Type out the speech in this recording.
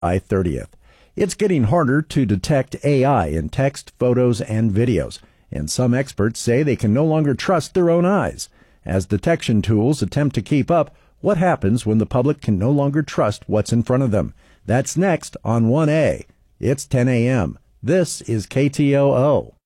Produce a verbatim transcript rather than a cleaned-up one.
July thirtieth. It's getting harder to detect A I in text, photos, and videos, and some experts say they can no longer trust their own eyes. As detection tools attempt to keep up, what happens when the public can no longer trust what's in front of them? That's next on one A. It's ten a.m. This is K T O O.